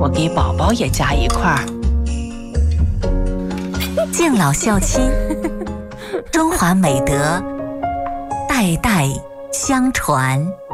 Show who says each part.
Speaker 1: 我给宝宝也加一块儿。
Speaker 2: 敬老孝亲，中华美德代代相传。